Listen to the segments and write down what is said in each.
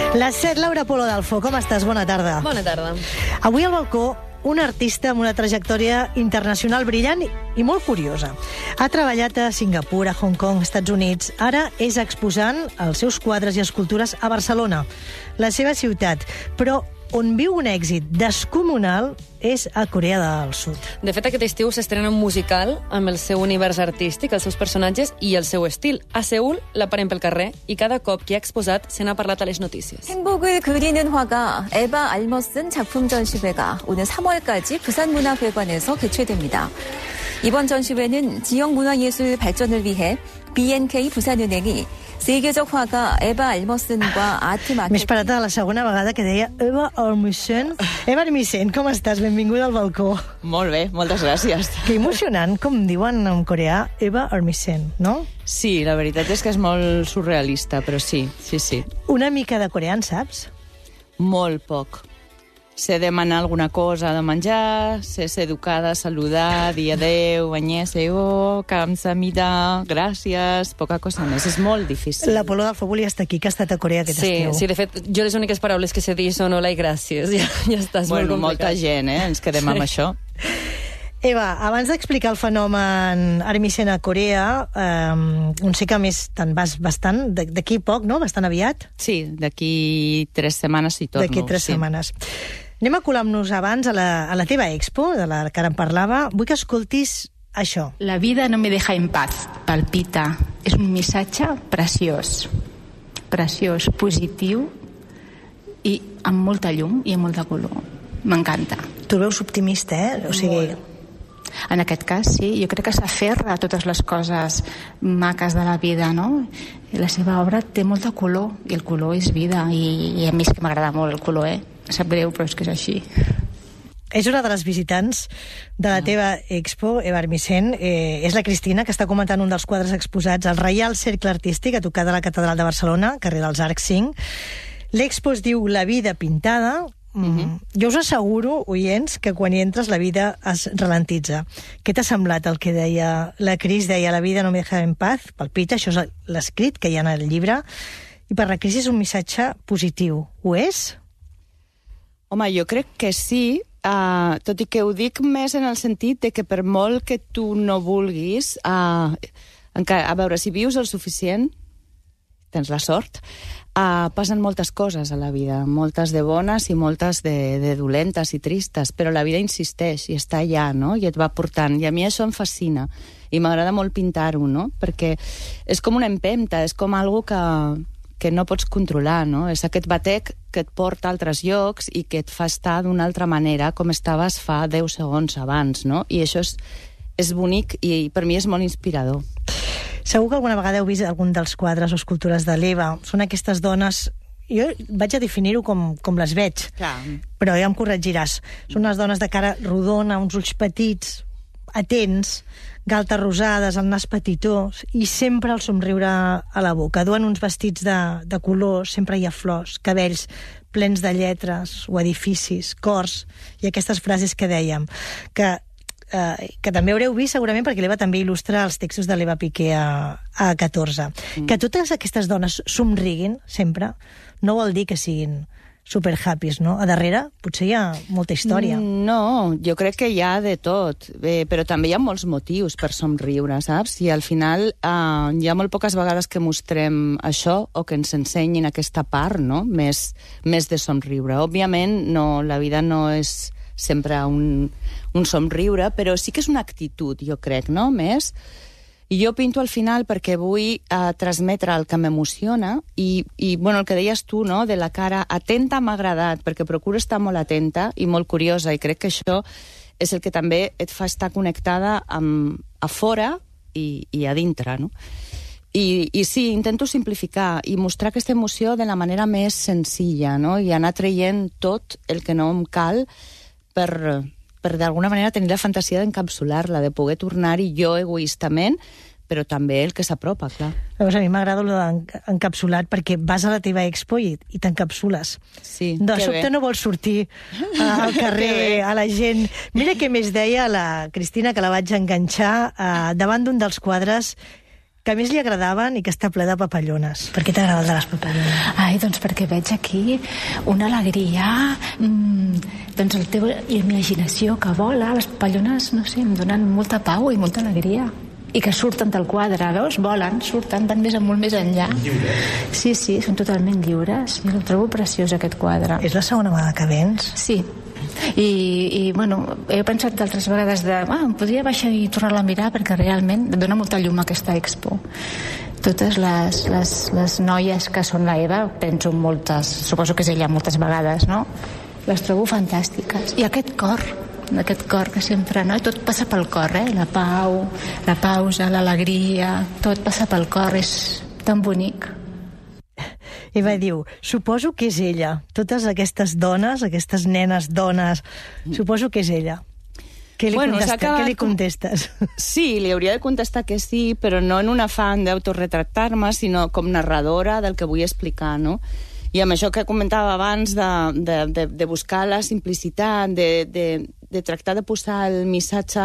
Les 7, Laura Polo d'Alfo, com estàs? Bona tarda. Bona tarda. Avui al balcó, un artista amb una trajectòria internacional brillant i molt curiosa. Ha treballat a Singapur, a Hong Kong, Estats Units. Ara és exposant els seus quadres i escultures a Barcelona, la seva ciutat. Però on viu un èxit descomunal és a Corea del Sud. De fet, aquest estiu s'estrena un musical amb el seu univers artístic, els seus personatges i el seu estil. A Seül la parem pel carrer i cada cop que ha exposat se n'ha parlat a les notícies. 행복을 그리는 화가 에바 알머슨 작품 전시회가 오늘 3월까지 부산문화회관에서 개최됩니다. 이번 전시회는 지역 문화예술 발전을 위해 BNK 부산은행이 세계적 화가 에바 알머슨과 아트 M'he 마케팅 esperat a la segona vegada que deia Eva Armisen. Eva Armisen, com estàs? Benvinguda al balcó. Molt bé, moltes gràcies. Que emocionant, com diuen en coreà, Eva Armisen, no? Sí, la veritat és que és molt surrealista, però sí. Una mica de coreà, en saps? Molt poc. Sé demanar alguna cosa de menjar, sé ser educada, saludar, dir adeu, annyeonghaseyo, kamsahamnida, gràcies, poca cosa més. És molt difícil. La Polo d'Alfo volia estar aquí, que ha estat a Corea aquest estiu. Sí, de fet, jo les úniques paraules que sé dir són hola i gràcies. Ja estàs molt complicat. Molta gent, ens quedem amb això. Eva, abans d'explicar el fenomen Armisen a Corea, on sé que a més te'n vas bastant, d'aquí poc, no? Bastant aviat? Sí, d'aquí 3 setmanes hi torno. D'aquí 3 setmanes. Anem a colar-nos abans a la teva expo, de la que ara en parlava. Vull que escoltis això. La vida no me deja en paz, palpita. És un missatge preciós. Preciós, positiu i amb molta llum i amb molta color. M'encanta. Tu el veus optimista, O sigui... En aquest cas, sí. Jo crec que s'aferra a totes les coses maques de la vida, no? I la seva obra té molta color, i el color és vida, i a mi és que m'agrada molt el color, Em sap greu, però és que és així. És una de les visitants de la teva expo, Eva Armisen. És la Cristina, que està comentant un dels quadres exposats al Reial Cercle Artístic, a tocar de la Catedral de Barcelona, carrer dels Arcs 5. L'expo es diu La vida pintada. Jo us asseguro, oients, que quan hi entres la vida es ralentitza. Què t'ha semblat el que deia la Cris? Deia la vida no me deja en paz, palpita, això és l'escrit que hi ha en el llibre, i per la Cris és un missatge positiu. Ho és? Home, jo crec que sí, tot i que ho dic més en el sentit de que per molt que tu no vulguis, a veure, si vius el suficient, tens la sort, passen moltes coses a la vida, moltes de bones i moltes de dolentes i tristes, però la vida insisteix i està allà, no? I et va portant. I a mi això em fascina. I m'agrada molt pintar-ho, no? Perquè és com una empenta, és com algo que no pots controlar, no? És aquest batec que et porta a altres llocs i que et fa estar d'una altra manera com estaves fa 10 segons abans, no? I això és bonic i per mi és molt inspirador. Segur que alguna vegada heu vist algun dels quadres o escultures de l'Eva. Són aquestes dones... Jo vaig a definir-ho com les veig, Clar. però ja em corregiràs. Són unes dones de cara rodona, uns ulls petits, atents, galtes rosades, el nas petitó, i sempre el somriure a la boca. Duen uns vestits de color, sempre hi ha flors, cabells plens de lletres o edificis, cors, i aquestes frases que dèiem, que també haureu vist segurament perquè l'Eva també il·lustra els textos de l'Eva Piqué a 14. Que totes aquestes dones somriguin sempre no vol dir que siguin super happys, no? A darrere potser hi ha molta història. No, jo crec que hi ha de tot, però també hi ha molts motius per somriure, saps? I al final hi ha molt poques vegades que mostrem això o que ens ensenyin aquesta part, no? Més de somriure. Òbviament, no, la vida no és sempre un somriure, però sí que és una actitud, jo crec, no? Més. I jo pinto al final perquè vull transmetre el que m'emociona i bueno, el que deies tu, no? De la cara atenta m'ha agradat, perquè procuro estar molt atenta i molt curiosa, i crec que això és el que també et fa estar connectada a fora i a dintre, no? I sí, intento simplificar i mostrar aquesta emoció de la manera més senzilla, no? I anar traient tot el que no em cal per d'alguna manera tenir la fantasia d'encapsular-la, de poder tornar-hi jo egoistament, però també el que s'apropa, clar. Llavors, a mi m'agrada el d'encapsulat perquè vas a la teva expo i t'encapsules. Sí, de sobte no vols sortir al carrer, a la gent. Mira què més deia la Cristina, que la vaig enganxar davant d'un dels quadres que més li agradaven i que està ple de papallones. Per què t'agrada el de les papallones? Ai, doncs perquè veig aquí una alegria, doncs la teva imaginació que vola, les papallones, no sé, em donen molta pau i molta alegria. I que surten del quadre, veus? Volen, surten, van molt més enllà. Lliures. Sí, són totalment lliures. Jo el trobo preciós, aquest quadre. És la segona vegada que vens? Sí. I bueno, he pensat d'altres vegades em podria baixar i tornar-la a mirar perquè realment dona molta llum a aquesta expo. Totes les noies que són la Eva, penso moltes, suposo que és ella moltes vegades, no? Les trobo fantàstiques. I aquest cor que sempre, no? Tot passa pel cor, la pau, la pausa, l'alegria, tot passa pel cor, és tan bonic. Eva diu, suposo que és ella. Totes aquestes dones, aquestes nenes dones, suposo que és ella. Què li contestes? Sí, li hauria de contestar que sí, però no en un afany d'autoretractar-me, sinó com narradora del que vull explicar, no? I amb això que comentava abans de buscar la simplicitat, de tractar de posar el missatge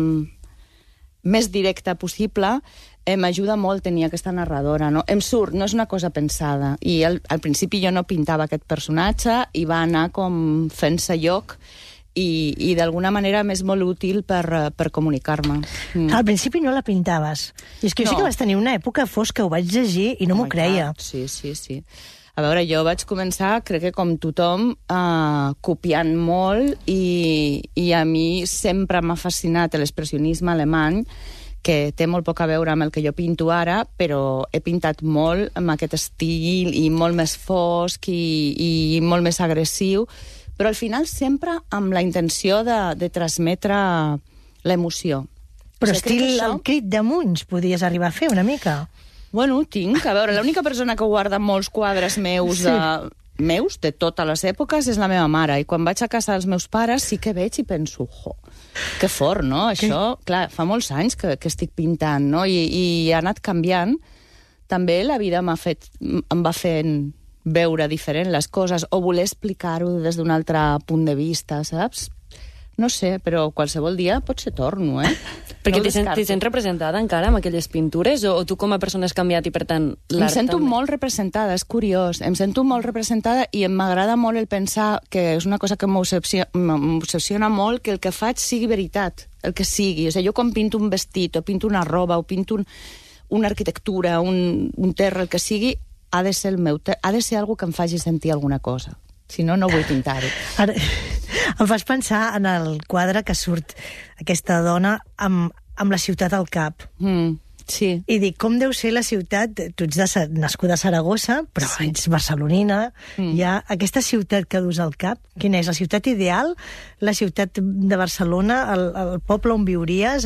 més directe possible, m'ajuda molt tenir aquesta narradora, no? Em surt, no és una cosa pensada. I al principi jo no pintava aquest personatge i va anar com fent-se lloc i d'alguna manera m'és molt útil per comunicar-me. Al principi no la pintaves. I és que jo sí que vas tenir una època fosca, ho vaig llegir i no m'ho creia. Sí. A veure, jo vaig començar, crec que com tothom, copiant molt i a mi sempre m'ha fascinat l'expressionisme alemany, que té molt poc a veure amb el que jo pinto ara, però he pintat molt amb aquest estil i molt més fosc i molt més agressiu, però al final sempre amb la intenció de transmetre l'emoció. Però estil el Crit de Munys podies arribar a fer una mica. Bueno, tinc. A veure, l'única persona que guarda molts quadres meus de totes les èpoques és la meva mare. I quan vaig a casa dels meus pares sí que veig i penso, que fort, no? Això, clar, fa molts anys que estic pintant, no? I ha anat canviant. També la vida em va fent veure diferent les coses o voler explicar-ho des d'un altre punt de vista, saps? No sé, però qualsevol dia potser torno, Perquè t'hi sents representada encara amb aquelles pintures o tu com a persona has canviat i per tant l'art em sento també? molt representada, és curiós. Em sento molt representada i m'agrada molt el pensar que és una cosa que m'obsessiona molt, que el que faig sigui veritat, el que sigui. O sigui, jo quan pinto un vestit o pinto una roba o pinto una arquitectura, un terra, el que sigui, ha de ser algo que em faci sentir alguna cosa. Si no, no vull pintar-ho. Ara, em fas pensar en el quadre que surt aquesta dona amb la ciutat al cap. Sí. I dic, com deu ser la ciutat? Tu ets nascuda a Saragossa, però ets barcelonina. Hi ha aquesta ciutat que dus al cap. Quina és? La ciutat ideal? La ciutat de Barcelona? El poble on viuries?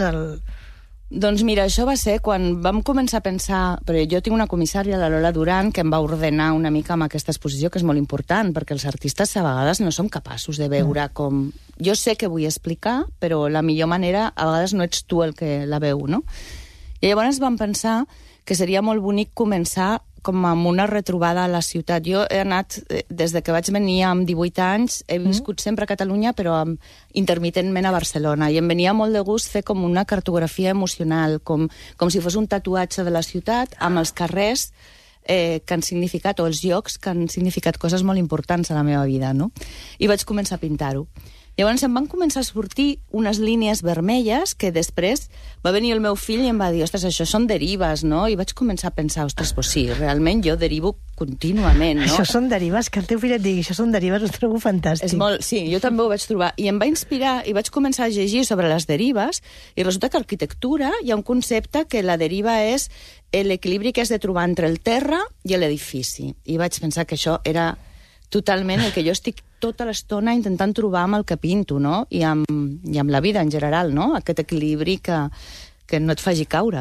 Doncs mira, això va ser quan vam començar a pensar... Però jo tinc una comissària, la Lola Duran, que em va ordenar una mica amb aquesta exposició, que és molt important, perquè els artistes a vegades no som capaços de veure com... Jo sé que vull explicar, però la millor manera a vegades no ets tu el que la veu, no? I llavors vam pensar que seria molt bonic començar com amb una retrobada a la ciutat. Jo he anat, des de que vaig venir amb 18 anys, he viscut sempre a Catalunya, però intermitentment a Barcelona, i em venia molt de gust fer com una cartografia emocional, com si fos un tatuatge de la ciutat, amb els carrers que han significat, o els llocs que han significat coses molt importants a la meva vida, no? I vaig començar a pintar-ho. Llavors em van començar a sortir unes línies vermelles que després va venir el meu fill i em va dir, ostres, això són derives, no? I vaig començar a pensar, ostres, pues sí, realment jo derivo contínuament, no? Això són derives, que el teu fill et digui, això són derives, ho trobo fantàstic. És molt, sí, jo també ho vaig trobar. I em va inspirar i vaig començar a llegir sobre les derives i resulta que a arquitectura hi ha un concepte que la deriva és l'equilibri que has de trobar entre el terra i l'edifici. I vaig pensar que això era totalment el que jo estic tota l'estona intentant trobar amb el que pinto, no? I amb la vida en general, no? Aquest equilibri que no et faci caure.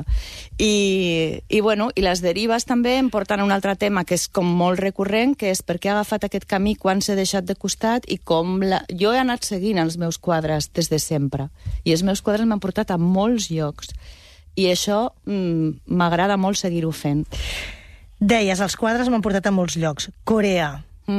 I les derives també em porten a un altre tema que és com molt recurrent, que és per què he agafat aquest camí quan s'he deixat de costat i com jo he anat seguint els meus quadres des de sempre. I els meus quadres m'han portat a molts llocs. I això m'agrada molt seguir-ho fent. Deies, els quadres m'han portat a molts llocs. Corea.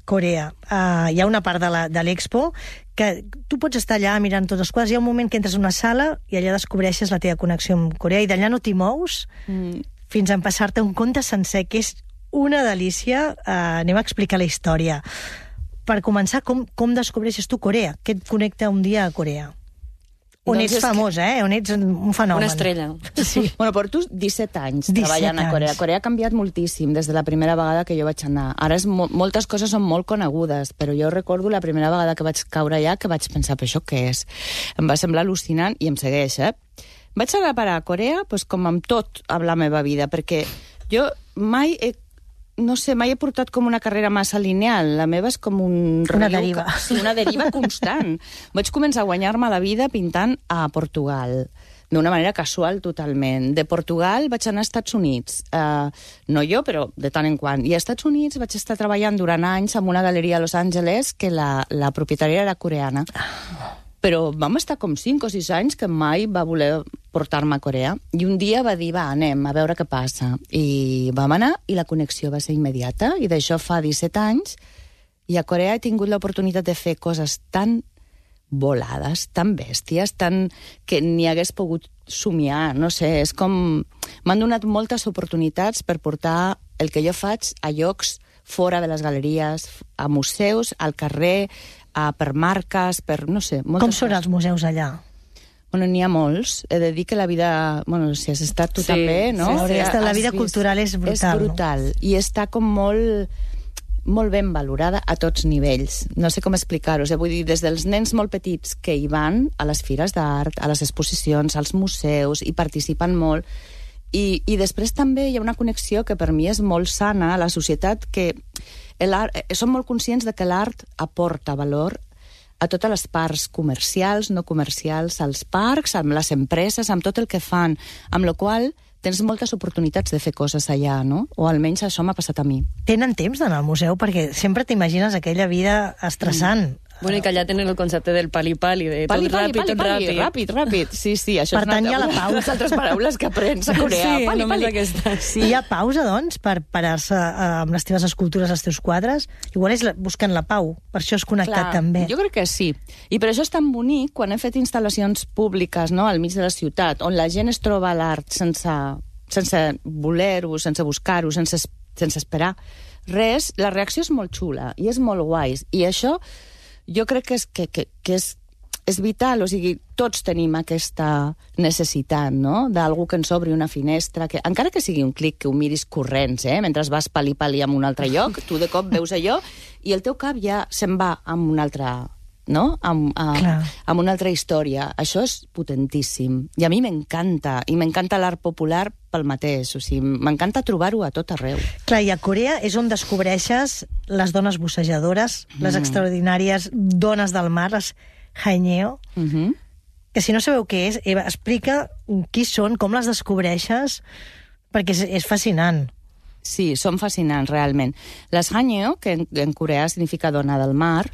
Corea. Hi ha una part de l'Expo que tu pots estar allà mirant tots els quadres, hi ha un moment que entres a una sala i allà descobreixes la teva connexió amb Corea i d'allà no t'hi mous fins a empassar-te un conte sencer, que és una delícia. Anem a explicar la història. Per començar, com descobreixes tu Corea? Què et connecta un dia a Corea? On ets famós, on ets un fenomen. Una estrella. Sí. Bueno, porto 17 anys treballant a Corea. Corea ha canviat moltíssim des de la primera vegada que jo vaig anar. Ara moltes coses són molt conegudes, però jo recordo la primera vegada que vaig caure allà que vaig pensar, però això què és? Em va semblar al·lucinant i em segueix, Vaig anar a parar a Corea com amb tot amb la meva vida, perquè jo mai he portat com una carrera massa lineal. La meva és com una deriva. Sí, una deriva constant. Vaig començar a guanyar-me la vida pintant a Portugal, d'una manera casual totalment. De Portugal vaig anar als Estats Units. No jo, però de tant en quant. I als Estats Units vaig estar treballant durant anys en una galeria a Los Angeles que la propietària era coreana. Però vam estar com 5 o 6 anys que mai va voler portar-me a Corea. I un dia va dir, anem a veure què passa. I vam anar i la connexió va ser immediata. I d'això fa 17 anys. I a Corea he tingut l'oportunitat de fer coses tan volades, tan bèsties, que ni hagués pogut somiar. No sé, és com... M'han donat moltes oportunitats per portar el que jo faig a llocs fora de les galeries, a museus, al carrer, per marques, no sé... Com són els museus allà? Bueno, n'hi ha molts. He de dir que la vida... Bueno, si has estat tu també, no? Sí, la vida cultural és brutal. És brutal. No? I està com molt ben valorada a tots nivells. No sé com explicar-ho. Vull dir, des dels nens molt petits que hi van a les fires d'art, a les exposicions, als museus, i participen molt. I després també hi ha una connexió que per mi és molt sana a la societat, que som molt conscients de que l'art aporta valor a totes les parts comercials, no comercials, als parcs, amb les empreses, amb tot el que fan, amb la qual tens moltes oportunitats de fer coses allà, no? O almenys això m'ha passat a mi. Tenen temps d'anar al museu? Perquè sempre t'imagines aquella vida estressant. Bueno, i que allà tenen el concepte del pali-pali, de tot ràpid. Ràpid. Sí, això per tant, hi ha la pausa. Les altres paraules que aprens a Corea. Sí, només aquesta. Sí. Hi ha pausa, doncs, per parar-se amb les teves escultures, els teus quadres? Igual és buscant la pau, per això has connectat també. Jo crec que sí. I per això és tan bonic quan hem fet instal·lacions públiques, no?, al mig de la ciutat, on la gent es troba a l'art sense voler-ho, sense buscar-ho, sense esperar res. La reacció és molt xula i és molt guai. I això jo crec que és vital, o sigui, tots tenim aquesta necessitat, no?, d'algú que ens obri una finestra, que encara que sigui un clic, que ho miris corrents, mentre vas pali-pali en un altre lloc, tu de cop veus allò i el teu cap ja se'n va amb un altre, no?, amb una altra història. Això és potentíssim. I a mi m'encanta, i m'encanta l'art popular pel mateix, o sigui, m'encanta trobar-ho a tot arreu. Clar, i a Corea és on descobreixes les dones bussejadores, les extraordinàries dones del mar, les haenyeo, que si no sabeu què és, Eva, explica qui són, com les descobreixes, perquè és fascinant. Sí, són fascinants, realment. Les haenyeo, que en coreà significa dona del mar,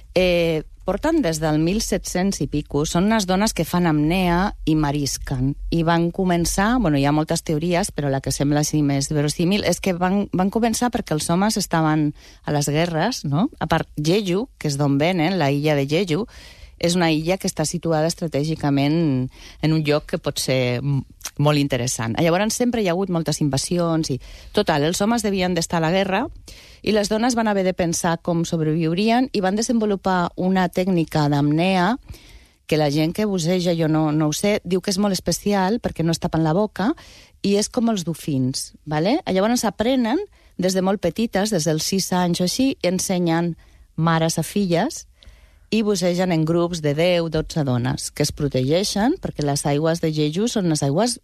porten des del 1700 i pico. Són unes dones que fan apnea i marisquen. I van començar, bueno, hi ha moltes teories, però la que sembla així més verosímil és que van començar perquè els homes estaven a les guerres, no? A part, Jeju, que és d'on venen, la illa de Jeju, és una illa que està situada estratègicament en un lloc que pot ser molt interessant. Llavors sempre hi ha hagut moltes invasions i total, els homes devien d'estar a la guerra i les dones van haver de pensar com sobreviurien i van desenvolupar una tècnica d'apnea que la gent que busseja, jo no ho sé, diu que és molt especial perquè no es tapen la boca i és com els dofins, ¿vale? Llavors aprenen des de molt petites, des dels 6 anys o així, i ensenyen mares a filles i bussegen en grups de 10-12 dones que es protegeixen perquè les aigües de Jeju són unes aigües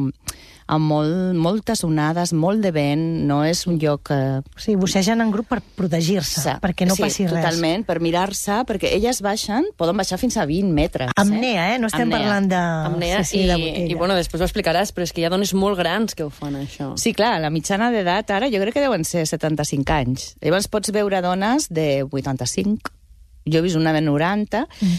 amb moltes onades, molt de vent, no és un lloc... Sí, bussegen en grup per protegir-se, perquè no passi res. Sí, totalment, per mirar-se, perquè elles poden baixar fins a 20 metres. Apnea, no estem parlant de... Apnea, i bueno, després ho explicaràs, però és que hi ha dones molt grans que ho fan, això. Sí, clar, la mitjana d'edat ara jo crec que deuen ser 75 anys. Llavors pots veure dones de 85. Jo he vist una de 90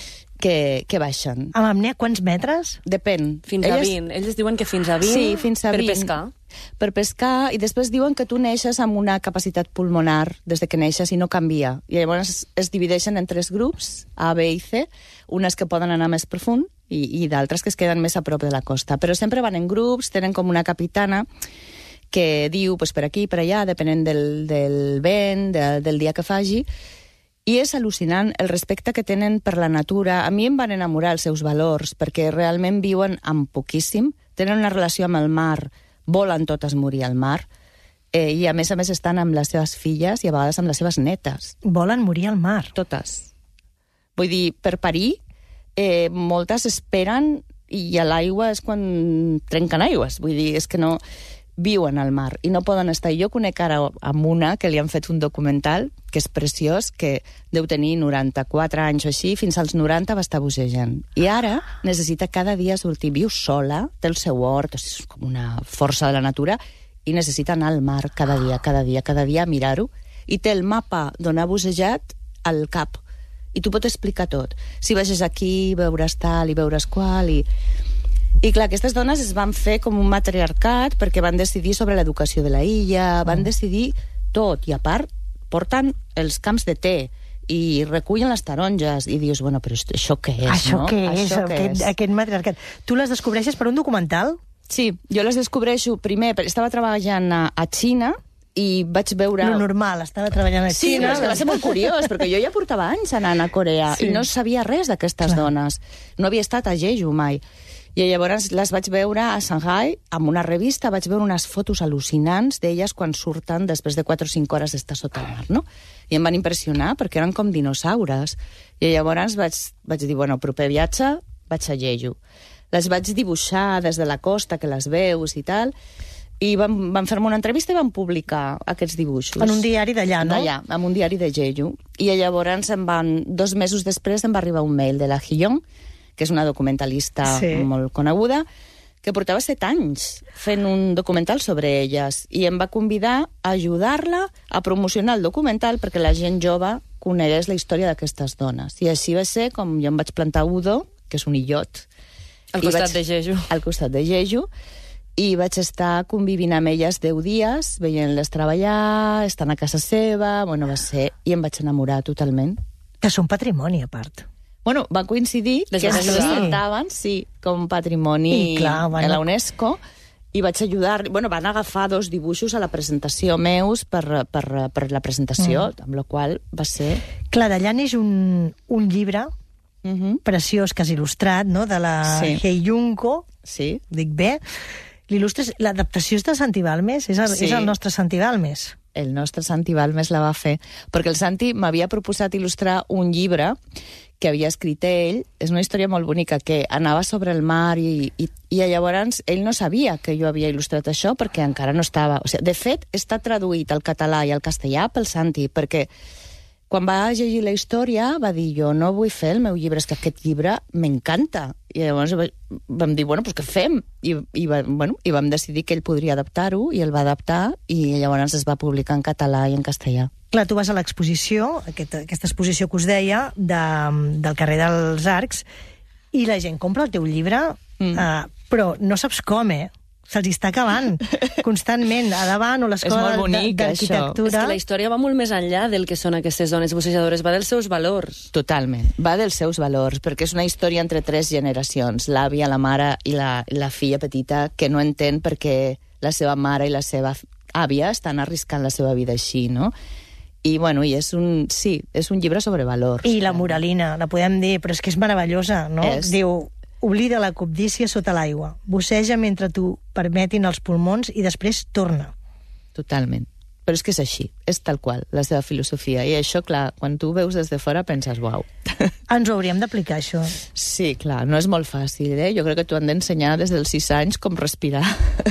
que baixen. Amb apnea, quants metres? Depèn. Fins a 20. Ells diuen que fins a 20 sí, fins a per 20. pescar. per pescar, i després diuen que tu neixes amb una capacitat pulmonar des de que neixes i no canvia. I llavors es divideixen en 3 grups, A, B i C, unes que poden anar més profund i d'altres que es queden més a prop de la costa. Però sempre van en grups, tenen com una capitana que diu pues, per aquí, per allà, depenent del vent, del dia que faci, i és al·lucinant el respecte que tenen per la natura. A mi em van enamorar els seus valors, perquè realment viuen amb poquíssim, tenen una relació amb el mar, volen totes morir al mar, i a més estan amb les seves filles i a vegades amb les seves netes. Volen morir al mar. Totes. Vull dir, per parir, moltes esperen i a l'aigua és quan trenquen aigües. Vull dir, és que no viuen al mar i no poden estar. Jo conec ara amb una que li han fet un documental que és preciós, que deu tenir 94 anys o així, fins als 90 va estar bussejant. I ara necessita cada dia sortir, viu sola, té el seu hort, és com una força de la natura, i necessita anar al mar cada dia a mirar-ho, i té el mapa d'on ha bussejat al cap, i t'ho pot explicar tot. Si vagis aquí, veuràs tal i veuràs qual, I clar, aquestes dones es van fer com un matriarcat perquè van decidir sobre l'educació de la illa, van decidir tot, i a part porten els camps de té i recullen les taronges, i dius, bueno, però això què és, això no? Què és, aquest matriarcat? Tu les descobreixes per un documental? Sí, jo les descobreixo primer, estava treballant a Xina, i vaig veure... Lo normal, estava treballant a Xina. Sí, però és que va ser molt curiós, perquè jo ja portava anys anant a Corea i no sabia res d'aquestes dones. No havia estat a Jeju mai. I llavors les vaig veure a Shanghai, amb una revista, vaig veure unes fotos al·lucinants d'elles quan surten després de 4 o 5 hores d'estar sota el mar, no? I em van impressionar, perquè eren com dinosaures. I llavors vaig dir, bueno, proper viatge, vaig a Jeju. Les vaig dibuixar des de la costa, que les veus i tal, i van fer-me una entrevista i van publicar aquests dibuixos. En un diari d'allà, no? D'allà, en un diari de Jeju. I llavors 2 mesos després em va arribar un mail de la Hyun, que és una documentalista molt coneguda, que portava 7 anys fent un documental sobre elles, i em va convidar a ajudar-la a promocionar el documental perquè la gent jove conegués la història d'aquestes dones. I així va ser com jo em vaig plantar a Udo, que és un illot. Al costat de Jeju. Al costat de Jeju. I vaig estar convivint amb elles 10 dies, veient-les treballar, estant a casa seva, bueno, va ser... I em vaig enamorar totalment. Que són patrimoni, a part. Bueno, va coincidir que es presentaven, com patrimoni de la UNESCO, i vaig ajudar... Bueno, van agafar 2 dibuixos a la presentació meus per la presentació, amb la qual va ser... Clar, d'allà neix un llibre preciós, que has il·lustrat, no?, de la Hei Junko, dic bé. L'adaptació és de Santi Balmes, és el nostre Santi Balmes. El nostre Santi Balmes la va fer, perquè el Santi m'havia proposat il·lustrar un llibre que havia escrit ell. És una història molt bonica, que anava sobre el mar i llavors ell no sabia que jo havia il·lustrat això perquè encara no estava... O sigui, de fet, està traduït al català i al castellà pel Santi, perquè quan va llegir la història va dir, jo no vull fer el meu llibre, és que aquest llibre m'encanta. I llavors vam dir, bueno, doncs què fem? I vam decidir que ell podria adaptar-ho, i el va adaptar, i llavors es va publicar en català i en castellà. Clar, tu vas a l'exposició, aquesta exposició que us deia, del carrer dels Arcs, i la gent compra el teu llibre, però no saps com, se'ls està acabant constantment a davant, o l'escola d'arquitectura. És que la història va molt més enllà del que són aquestes dones bussejadores, va dels seus valors. Totalment, va dels seus valors, perquè és una història entre 3 generacions, l'àvia, la mare i la filla petita, que no entén perquè la seva mare i la seva àvia estan arriscant la seva vida així, no? I, bueno, és un llibre sobre valors. I la moralina, la podem dir, però és que és meravellosa, no? Diu, oblida la cobdícia sota l'aigua, busseja mentre t'ho permetin els pulmons i després torna. Totalment. Però és que és així, és tal qual, la seva filosofia. I això, clar, quan tu veus des de fora penses, uau. Ens ho hauríem d'aplicar, això. Sí, clar, no és molt fàcil, Jo crec que t'ho han d'ensenyar des dels 6 anys com respirar.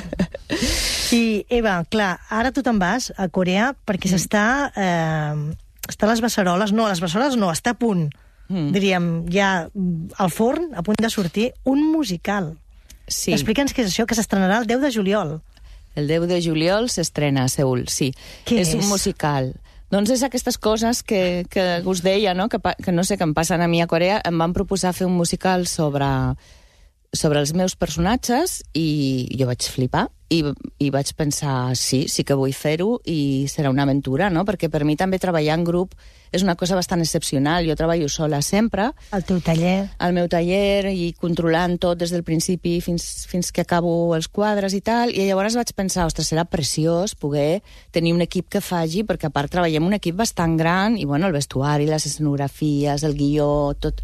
I, Eva, clar, ara tu te'n vas a Corea perquè està a les beceroles, està a punt, diríem, ja al forn, a punt de sortir, un musical. Sí. Explica'ns què és això, que s'estrenarà el 10 de juliol. El 10 de juliol s'estrena a Seül, sí. Què és? Un musical. Doncs és aquestes coses que us deia, no? Que no sé, que em passen a mi a Corea. Em van proposar fer un musical sobre els meus personatges i jo vaig flipar. I vaig pensar, sí que vull fer-ho i serà una aventura, no? Perquè per mi també treballar en grup és una cosa bastant excepcional. Jo treballo sola sempre. El teu taller. Al meu taller i controlant tot des del principi fins que acabo els quadres i tal. I llavors vaig pensar, ostres, serà preciós poder tenir un equip que faci, perquè a part treballem un equip bastant gran i, bueno, el vestuari, les escenografies, el guió, tot...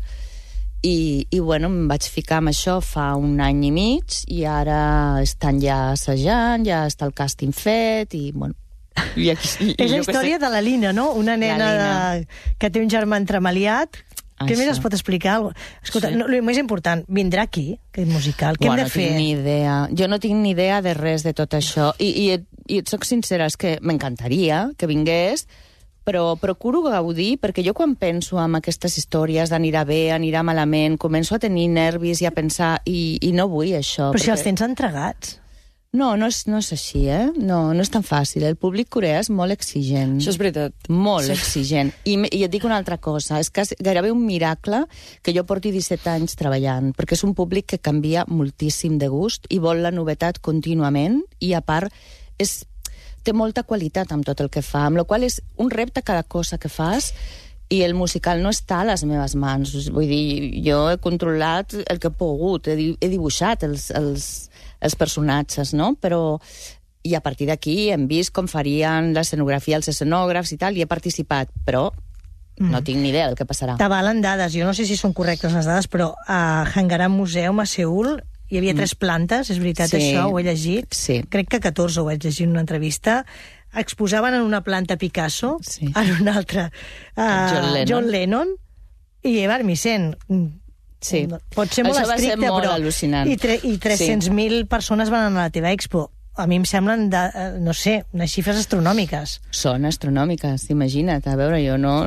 I bueno, em vaig ficar amb això fa 1 any i mig i ara estan ja assajant, ja està el càsting fet i, bueno... És la història de la Lina, no? Una nena que té un germà entremaliat. Què més es pot explicar? Escolta, el més important, vindrà aquí, aquest musical. Què hem de fer? No tinc ni idea. Jo no tinc ni idea de res de tot això. I et soc sincera, és que m'encantaria que vingués, però procuro gaudir, perquè jo quan penso en aquestes històries d'anirà bé, anirà malament, començo a tenir nervis i a pensar, i no vull això. Però si els tens entregats. No és així, No és tan fàcil. El públic coreà és molt exigent. Això és veritat. Molt exigent. I et dic una altra cosa, és gairebé un miracle que jo porti 17 anys treballant, perquè és un públic que canvia moltíssim de gust i vol la novetat contínuament, i a part té molta qualitat amb tot el que fa, amb la qual és un repte cada cosa que fas, i el musical no està a les meves mans. Vull dir, jo he controlat el que he pogut, he dibuixat els personatges, no? Però... I a partir d'aquí hem vist com farien l'escenografia els escenògrafs i tal, i he participat, però no tinc ni idea del que passarà. T'avalen dades, jo no sé si són correctes les dades, però a Hangaram Museum, a Seül, hi havia 3 plantes, és veritat això? Ho he llegit? Sí. Crec que 14 ho vaig llegir en una entrevista. Exposaven en una planta Picasso, en una altra John Lennon i Evar Micent. Sí. Pot ser molt estricte, molt però... al·lucinant. I 300.000 persones van anar a la teva expo. A mi em semblen, no sé, unes xifres astronòmiques. Són astronòmiques, imagina't. A veure, jo no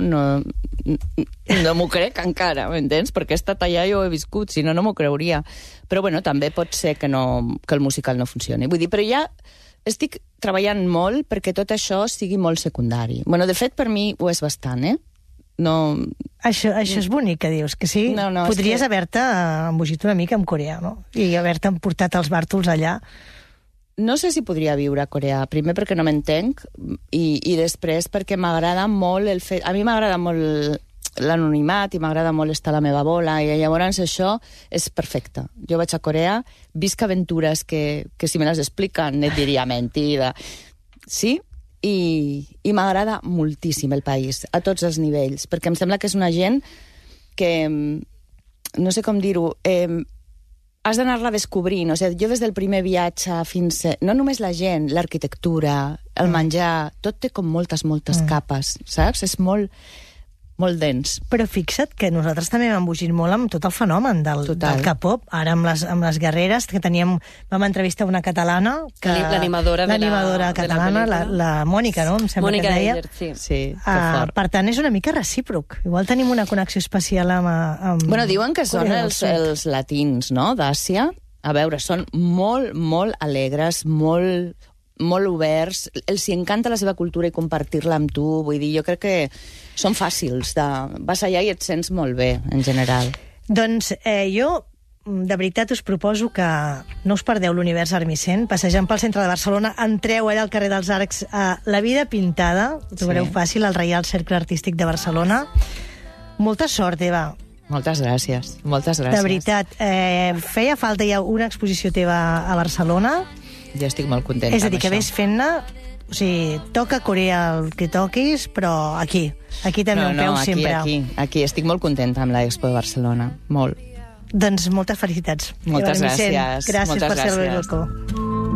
m'ho crec encara, m'entens? Perquè he estat allà i ho he viscut, si no m'ho creuria. Però, bueno, també pot ser que el musical no funcioni. Vull dir, però ja estic treballant molt perquè tot això sigui molt secundari. Bueno, de fet, per mi ho és bastant, No... Això és bonic, que dius, que sí? No, podries haver-te embogit una mica en Corea, no? I haver-te portat els bàrtols allà. No sé si podria viure a Corea. Primer perquè no m'entenc i després perquè m'agrada molt el fet... A mi m'agrada molt l'anonimat i m'agrada molt estar a la meva bola, i llavors això és perfecte. Jo vaig a Corea, visc aventures que si me les expliquen et diria mentida. Sí? I m'agrada moltíssim el país, a tots els nivells, perquè em sembla que és una gent que, no sé com dir-ho, has d'anar-la descobrint. O sigui, jo des del primer viatge fins... No només la gent, l'arquitectura, el menjar, tot té com moltes capes, saps? És molt dens. Però fixa't que nosaltres també hem embogit molt amb tot el fenomen del K-pop. Ara amb les guerreres, que vam entrevistar una catalana... L'animadora catalana, la Mònica, no? Em sembla Mònica que deia. Eller, sí, que fort. Per tant, és una mica recíproc. Igual tenim una connexió especial amb Bueno, diuen que són els latins, no?, d'Àsia. A veure, són molt, molt alegres, molt oberts, els encanta la seva cultura i compartir-la amb tu. Vull dir, jo crec que són fàcils. Vas allà i et sents molt bé, en general. Doncs jo, de veritat, us proposo que no us perdeu l'univers Armicent, passejant pel centre de Barcelona, entreu allà al carrer dels Arcs a La Vida Pintada, ho trobareu fàcil, al Reial Cercle Artístic de Barcelona. Molta sort, Eva. Moltes gràcies, moltes gràcies. De veritat, feia falta ja una exposició teva a Barcelona. Ja estic molt contenta. És a dir, que ves fent-ne... O sigui, toca Corea el que toquis, però aquí també un peu sempre. Aquí. Estic molt contenta amb l'Expo de Barcelona. Molt. Doncs moltes felicitats. Moltes gràcies. Gràcies per ser-lo, Ilko.